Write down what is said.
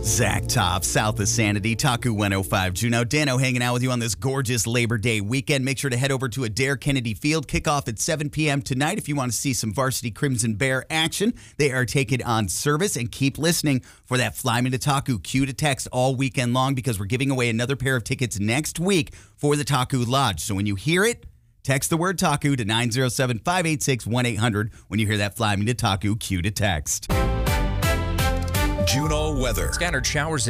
Zach Topp, south of Sanity, Taku 105 Juneau. Dano hanging out with you on this gorgeous Labor Day weekend. Make sure to head over to Adair Kennedy Field. Kickoff at 7 p.m. tonight if you want to see some varsity Crimson Bear action. They are taking on service, and keep listening for that Fly Me to Taku cue to text all weekend long because we're giving away another pair of tickets next week for the Taku Lodge. So when you hear it, text the word Taku to 907-586-1800 when you hear that Fly Me to Taku cue to text. Juneau weather. Scattered showers